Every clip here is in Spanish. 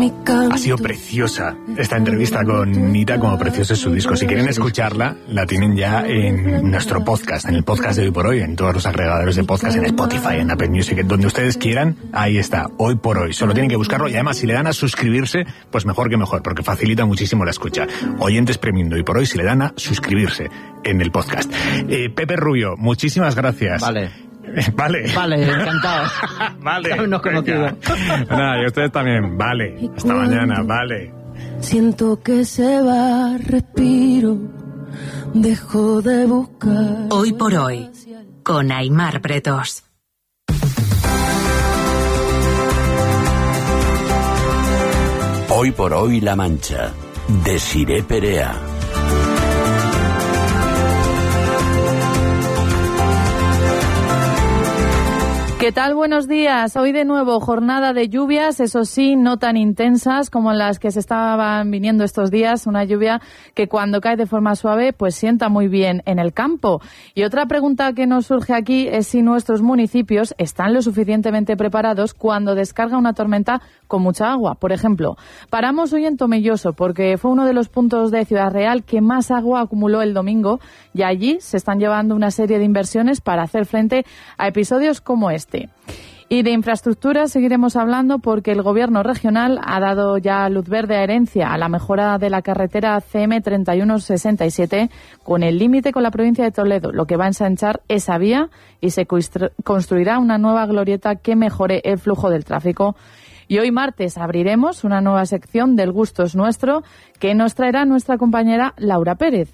Ha sido preciosa esta entrevista con Nita, como precioso es su disco. Si quieren escucharla, la tienen ya en nuestro podcast, en el podcast de Hoy por Hoy, en todos los agregadores de podcast, en Spotify, en Apple Music, donde ustedes quieran. Ahí está, Hoy por Hoy. Solo tienen que buscarlo y además si le dan a suscribirse, pues mejor que mejor, porque facilita muchísimo la escucha. Oyentes premium de Hoy por Hoy, si le dan a suscribirse en el podcast. Pepe Rubio, muchísimas gracias. Vale, encantado. Vale. Habernos conocido. Nada, y ustedes también. Vale. Hasta mañana. Vale. Siento que se va, respiro, dejo de buscar. Hoy por Hoy, con Aimar Pretos. Hoy por Hoy La Mancha, de Siré Perea. ¿Qué tal? Buenos días. Hoy de nuevo jornada de lluvias, eso sí, no tan intensas como las que se estaban viniendo estos días. Una lluvia que cuando cae de forma suave pues sienta muy bien en el campo. Y otra pregunta que nos surge aquí es si nuestros municipios están lo suficientemente preparados cuando descarga una tormenta con mucha agua. Por ejemplo, paramos hoy en Tomelloso porque fue uno de los puntos de Ciudad Real que más agua acumuló el domingo y allí se están llevando una serie de inversiones para hacer frente a episodios como este. Y de infraestructura seguiremos hablando porque el Gobierno regional ha dado ya luz verde a Herencia a la mejora de la carretera CM3167 con el límite con la provincia de Toledo, lo que va a ensanchar esa vía y se construirá una nueva glorieta que mejore el flujo del tráfico. Y hoy martes abriremos una nueva sección del Gusto es Nuestro que nos traerá nuestra compañera Laura Pérez.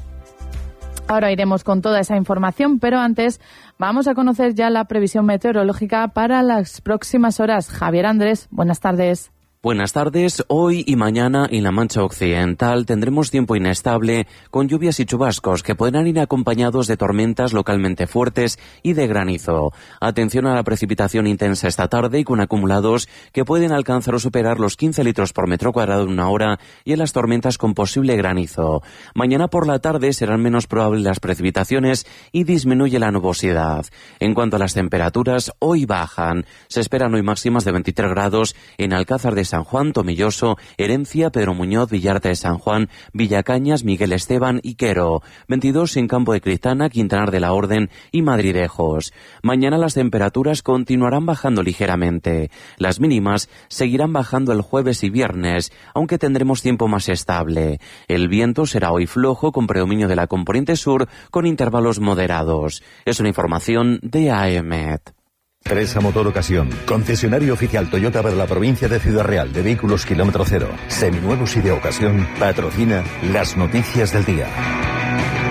Ahora iremos con toda esa información, pero antes vamos a conocer ya la previsión meteorológica para las próximas horas. Javier Andrés, buenas tardes. Buenas tardes. Hoy y mañana en la Mancha Occidental tendremos tiempo inestable con lluvias y chubascos que podrán ir acompañados de tormentas localmente fuertes y de granizo. Atención a la precipitación intensa esta tarde y con acumulados que pueden alcanzar o superar los 15 litros por metro cuadrado en una hora y en las tormentas con posible granizo. Mañana por la tarde serán menos probables las precipitaciones y disminuye la nubosidad. En cuanto a las temperaturas, hoy bajan. Se esperan hoy máximas de 23 grados en Alcázar de San Juan, Tomelloso, Herencia, Pedro Muñoz, Villarta de San Juan, Villacañas, Miguel Esteban y Quero. 22 en Campo de Cristana, Quintanar de la Orden y Madridejos. Mañana las temperaturas continuarán bajando ligeramente. Las mínimas seguirán bajando el jueves y viernes, aunque tendremos tiempo más estable. El viento será hoy flojo con predominio de la componente sur con intervalos moderados. Es una información de AEMET. Teresa Motor Ocasión, concesionario oficial Toyota para la provincia de Ciudad Real de vehículos kilómetro cero, seminuevos y de ocasión, patrocina las noticias del día.